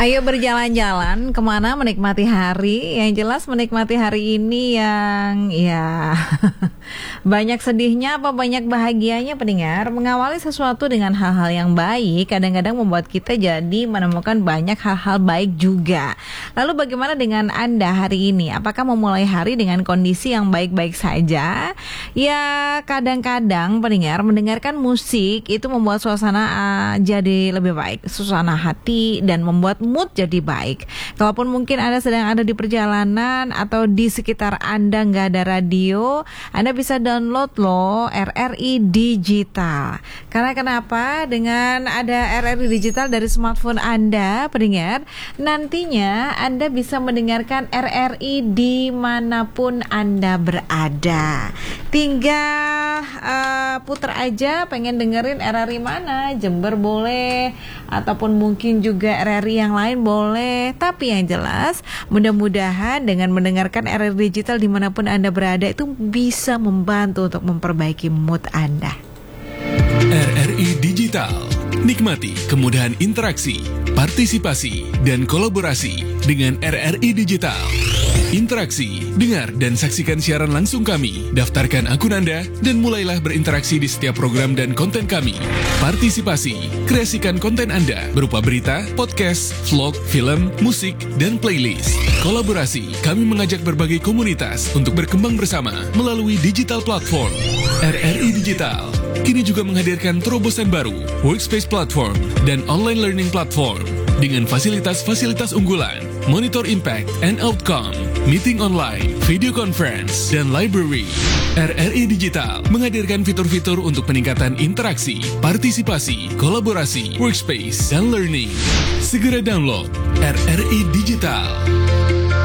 Ayo berjalan-jalan kemana menikmati hari. Yang jelas menikmati hari ini yang banyak sedihnya apa banyak bahagianya pendengar. Mengawali sesuatu dengan hal-hal yang baik kadang-kadang membuat kita jadi menemukan banyak hal-hal baik juga. Lalu bagaimana dengan Anda hari ini? Apakah memulai hari dengan kondisi yang baik-baik saja? Ya kadang-kadang pendengar mendengarkan musik itu membuat suasana jadi lebih baik, suasana hati, dan membuat mood jadi baik. Kalaupun mungkin Anda sedang ada di perjalanan atau di sekitar Anda nggak ada radio, Anda bisa download loh RRI Digital. Karena kenapa? Dengan ada RRI Digital dari smartphone Anda, pendengar, nantinya Anda bisa mendengarkan RRI dimanapun Anda berada. Tinggal puter aja pengen dengerin RRI mana, Jember boleh, ataupun mungkin juga RRI yang lain boleh. Tapi yang jelas mudah-mudahan dengan mendengarkan RRI Digital dimanapun Anda berada itu bisa membantu untuk memperbaiki mood Anda. RRI Digital, nikmati kemudahan interaksi, partisipasi, dan kolaborasi dengan RRI Digital. Interaksi, dengar dan saksikan siaran langsung kami, daftarkan akun Anda, dan mulailah berinteraksi di setiap program dan konten kami. Partisipasi, kreasikan konten Anda berupa berita, podcast, vlog, film, musik, dan playlist. Kolaborasi, kami mengajak berbagai komunitas untuk berkembang bersama melalui digital platform. RRI Digital kini juga menghadirkan terobosan baru, workspace platform, dan online learning platform dengan fasilitas-fasilitas unggulan, monitor impact and outcome, meeting online, video conference, dan library. RRI Digital menghadirkan fitur-fitur untuk peningkatan interaksi, partisipasi, kolaborasi, workspace, dan learning. Segera download RRI Digital.